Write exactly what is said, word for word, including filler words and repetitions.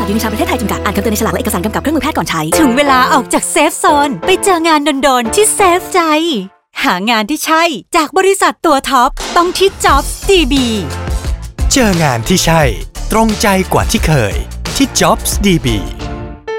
ยูนิชาประเทศไทยจำกัดอ่านคำเตือนในฉลากและเอกสารกำกับเครื่องมือแพทย์ก่อนใช้ถึงเวลาออกจากเซฟโซนไปเจองานโดนๆที่เซฟใจหางานที่ใช่จากบริษัทตัวท็อปต้องที่ Jobs ดี บีเจองานที่ใช่ตรงใจกว่าที่เคยที่ Jobs ดี บี